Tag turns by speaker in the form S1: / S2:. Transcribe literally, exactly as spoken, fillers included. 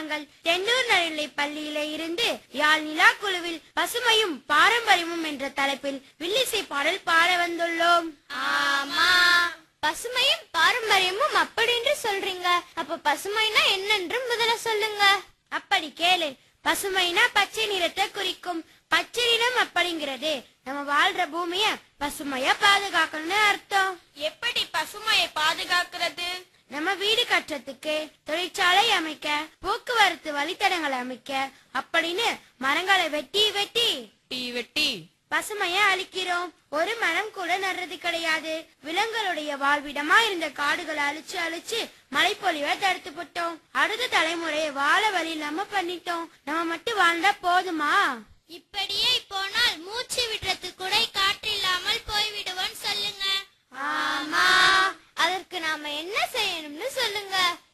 S1: நாங்கள் தென்னூர் நடுநிலை பள்ளியில இருந்து யாழ் நிலா குழுவில் பசுமையும் பாரம்பரியமும் என்ற தலைப்பில் வில்லிசை பாடல் பாட வந்துள்ளோம்.
S2: ஆமா, பசுமையும் பாரம்பரியமும் அப்படின்னு சொல்றீங்க. அப்ப பசுமைனா என்னன்னு முதல்ல சொல்லுங்க.
S1: அப்படி கேளு. பசுமைனா பச்சை நிறத்தை குறிக்கும். பச்சை நிறம் அப்படிங்கிறது நம்ம வாழ்ற பூமிய பசுமையா பாதுகாக்கணும்னு அர்த்தம்.
S2: எப்படி பசுமையை பாதுகாக்கிறது?
S1: நம்ம வீடு கட்டுறதுக்கு, தொழிற்சாலை அமைக்க, போக்குவரத்து வழித்தடங்களை அமைக்க அப்படின்னு மரங்களை வெட்டி வெட்டி
S2: வெட்டி
S1: பசுமைய அழிக்கிறோம். ஒரு மரம் கூட நடுறது கிடையாது. விலங்குகளுடைய வாழ்விடமா இருந்த காடுகளை அழிச்சு அழிச்சு மழைப்பொழிவை தடுத்து போட்டோம். அடுத்த தலைமுறையை வாழ வழி இல்லாம பண்ணிட்டோம். நம்ம மட்டும் வாழ்ந்தா போதுமா?
S2: இப்படியே போனால் மூச்சு விடுறது கூட காற்று இல்லாமல் போய்விடுவோம். சொல்லுங்க.
S1: ஆமா,
S2: அதற்கு நாம என்ன செய்யணும்னு சொல்லுங்க.